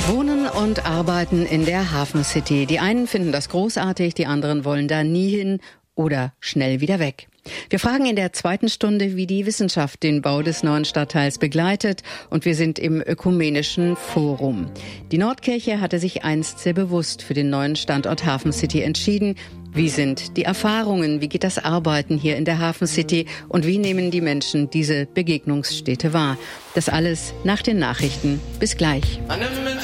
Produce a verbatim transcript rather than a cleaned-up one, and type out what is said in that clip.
Wohnen und arbeiten in der Hafen City. Die einen finden das großartig, die anderen wollen da nie hin oder schnell wieder weg. Wir fragen in der zweiten Stunde, wie die Wissenschaft den Bau des neuen Stadtteils begleitet, und wir sind im Ökumenischen Forum. Die Nordkirche hatte sich einst sehr bewusst für den neuen Standort Hafen City entschieden. Wie sind die Erfahrungen? Wie geht das Arbeiten hier in der Hafen City? Und wie nehmen die Menschen diese Begegnungsstätte wahr? Das alles nach den Nachrichten. Bis gleich.